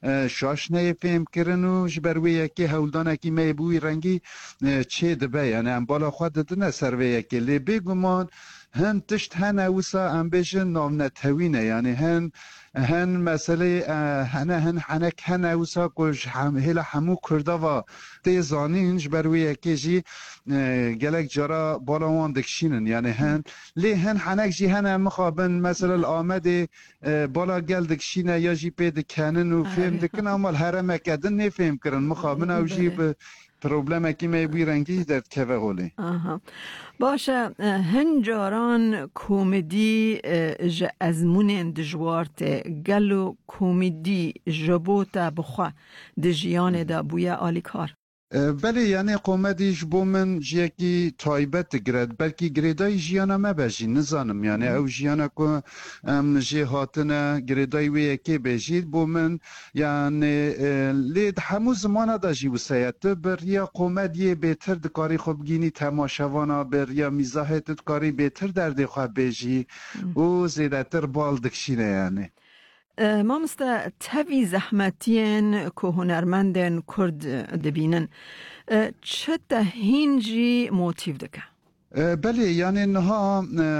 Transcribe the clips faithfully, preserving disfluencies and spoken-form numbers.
شاش نفهم کرن و جبروی یکی هولدان کی میبوی رنگی چه دبه یعنی ام بالا خود دنه سروی یکی لی بگمان هن تشت هن اوسا ام بیشن نام نتوینه یعنی هن هن مسئله هن هن هنک هن اوسا کش هم هلا همو کرده و تیزانینج بروی یکی جی گلک جرا بالا وان دکشینن یعنی هن لی هن هنک جی هن مخابن مثلا آمده بالا گل دکشینه یا جی پی دکنن و فهم دکن اما هرم کدن نفهم کرن مخابن او جی به پروبلم اکی می بوی رنگی درد که ولی آها باشه هنجاران کومدی ج ازمون دجوارت گلو کومدی جبوتا بخوا دجیان دا بویا آلی کار بله یعنی قومدیش بو من جیکی تایبت گرد بلکی گریدای جیانا مبجی نزانم یعنی او جیانا که ام جی هاتنه گریدای وی یکی بجید بو من یعنی لید همو زمانه دا جی وسیعت بر یا قومدی بهتر دکاری خوب گینی تماشوانا بر یا میزاهت دکاری بهتر درد خواب بجی و زیدتر بالدکشینه یعنی ما مستا تاوی زحمتین که هنرمندن کرد دبینن چه تا هینجی موتیو دکه؟ بله یعنی نها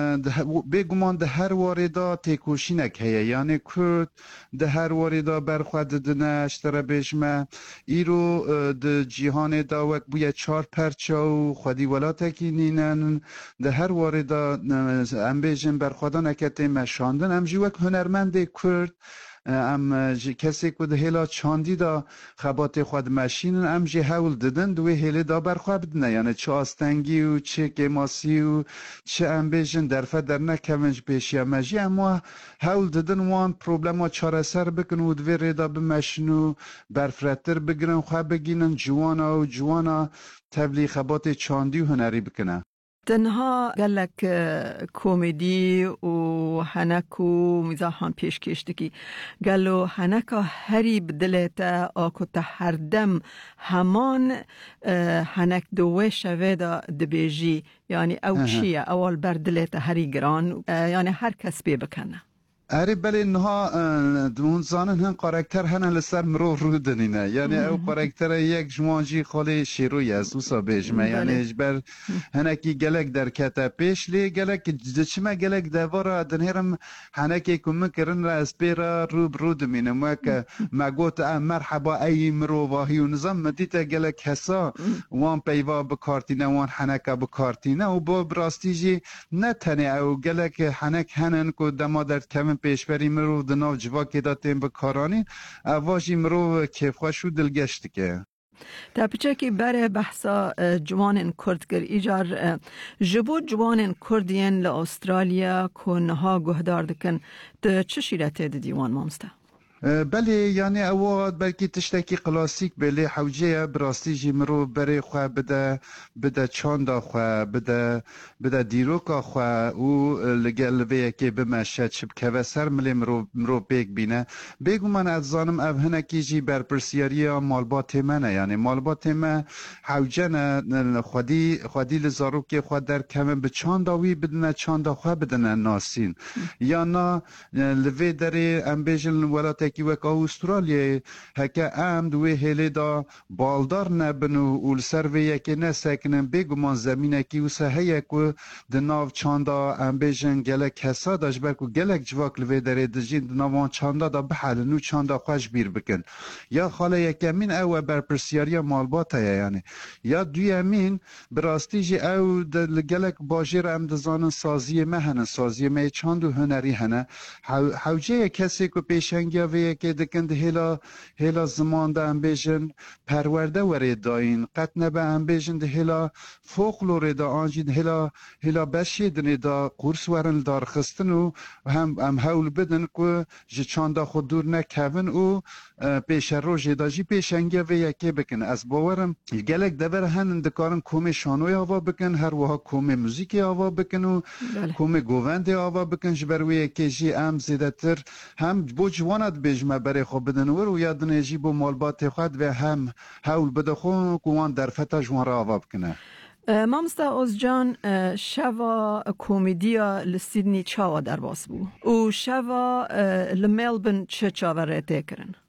بگمان ده هر واردا تکوشینک هیه یعنی کرد ده هر واردا برخواد دنه اشتره بشمه ایرو ده جیهان دا وک بویا چار پرچه و خودی ولاته نینن ده هر واردا ام بیجن برخوادان اکته مشاندن ام جی وک هنرمند کرد ام جی کسی که ده هلا چاندی دا خبات خود مشینن ام جی هول ددن دوی هلی دا برخواه بدنه یعنی چه آستنگی و چه کماسی و چه ام بیجن درفه در نکمنج پیشی ام جی اما هول ددن وان پروبلم ها چاره سر بکن و دوی ریدا بمشنو برفرتر بگرن خواه بگینن جوانا و جوانا تبلی خبات چاندی و هنری بکنه تنها قالك كوميدي وحنك ومزاحان پیش کشتکی قالوا حنك هری بدلتا آکو تحردم همان حنك دوه شویدا دبیجی یعنی او چیه اول بردلتا هری گران یعنی هر کس بی بکنه اره بله نها دون زانن هن قارکتر هن لسر مرو رو دنینه یعنی او قارکتر یک جوانجی خالی شیروی از اوسا بیجمه یعنی اجبر هنکی گلک در کتا پیش لی گلک جچمه گلک دوارا دنهرم هنکی کمه کرن را از پیرا رو برو دمینه موکا مگوت مرحبا ای مرو واهی و نظام مدیتا گلک حسا وان پیوا بکارتینه وان حنکا بکارتینه و با براستیجی نتنه او گلک حنک هنن که دما در کم پیشبری مرو دناو جواکی داتیم بکارانی واجی مرو کیفخوش و دلگشت که تا پیچه که بره بحثا جوان کرد گر ایجار جبو جوان کردین لأسترالیا کنها گهدار دکن ده چه شیرته ده دیوان مامسته؟ بله یعنی اواد بلکی تشتکی کلاسیک بله حوجه براستی جی مرو بره خواه بده بده چاندا خواه بده بده دیروکا خواه او لگل ویه که بمشد شب که سر ملی مرو, مرو بیگ بینه بگو من از زانم او هنکی جی برپرسیاری مالبات منه یعنی مالبات من حوجه نه خودی خودی لزارو که خود در کمه به چانداوی بدنه چاندا خواه بدنه ناسین یا نا لوی داره امبیجن ولات کی وک استرالیا هک ام دوی هلی دا بالدار نبنو اول سروی یک نسکنن بگمان زمینه کی وسه کو د ناو چاندا ام بیژن گلک حسا داش برکو گلک جواک لوی دره دجین ناوان چاندا دا بحال نو چاندا خوش بیر بکن یا خاله یکمین او بر پرسیاری مالبات یعنی یا دویمین براستیج او د گلک باجر ام دزان سازی مهن سازی می چاندو هنری هنه حوجه کسی کو پیشنگیا و که دکند هلا هلا زمان ده ام بیژن پرورده ورید داین قط نبه ام بیژن ده هلا فوقلوره دا آنجین هلا هلا بشیدن دا قرص ورن دار خستن و هم هم حول بدن که جه چاندا خود دور نکون و پیش روش دا جی پیشنگی و یکی بکن از باورم گلک دور هن دکارن کوم شانوی آوا بکن هر وها کوم موزیکی آوا بکن و کوم گووند آوا بکن جبروی یکی جی ام زیدتر هم بو جوانت بجمه برای خوب بدن ور و یاد نجی بو مالبات خود و هم حول بدخون کوان در فتا جوان را آوا بکنه مامستا اوزجان شوا کومیدیا لسیدنی چاوا در باس بو و شوا لملبن چه چاوا رته کرن